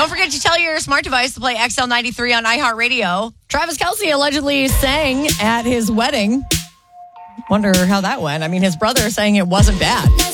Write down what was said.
Don't forget to tell your smart device to play XL93 on iHeartRadio. Travis Kelce allegedly sang at his wedding. Wonder how that went. I mean, his brother is saying it wasn't bad.